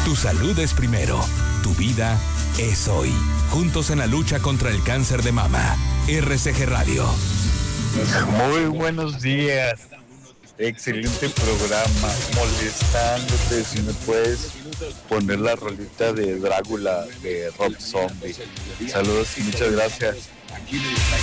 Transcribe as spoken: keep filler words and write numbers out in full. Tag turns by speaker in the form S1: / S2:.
S1: Tu salud es primero. Tu vida es hoy. Juntos en la lucha contra el cáncer de mama. R C G Radio.
S2: Muy buenos días. Excelente programa. Molestándote si me puedes poner la rolita de Drácula de Rob Zombie. Saludos y muchas gracias.